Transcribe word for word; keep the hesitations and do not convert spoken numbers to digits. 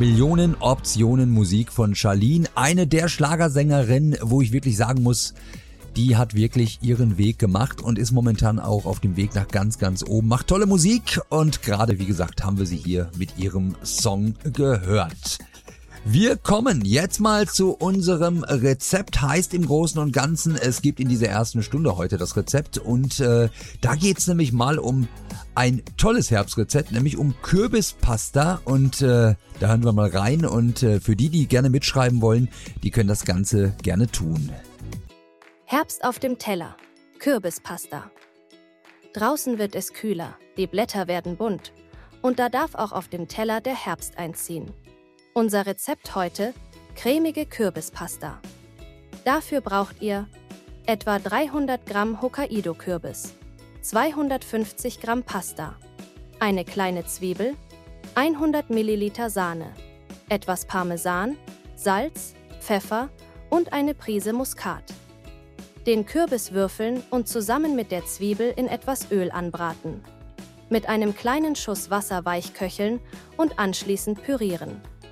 Millionen Optionen Musik von Charlene, eine der Schlagersängerinnen, wo ich wirklich sagen muss, die hat wirklich ihren Weg gemacht und ist momentan auch auf dem Weg nach ganz, ganz oben. Macht tolle Musik und gerade, wie gesagt, haben wir sie hier mit ihrem Song gehört. Wir kommen jetzt mal zu unserem Rezept. Heißt im Großen und Ganzen, es gibt in dieser ersten Stunde heute das Rezept und äh, da geht's nämlich mal um ein tolles Herbstrezept, nämlich um Kürbispasta und äh, da hören wir mal rein und äh, für die, die gerne mitschreiben wollen, die können das Ganze gerne tun. Herbst auf dem Teller. Kürbispasta. Draußen wird es kühler, die Blätter werden bunt und da darf auch auf dem Teller der Herbst einziehen. Unser Rezept heute: cremige Kürbispasta. Dafür braucht ihr etwa dreihundert Gramm Hokkaido-Kürbis, zweihundertfünfzig Gramm Pasta, eine kleine Zwiebel, hundert Milliliter Sahne, etwas Parmesan, Salz, Pfeffer und eine Prise Muskat. Den Kürbis würfeln und zusammen mit der Zwiebel in etwas Öl anbraten. Mit einem kleinen Schuss Wasser weich köcheln und anschließend pürieren.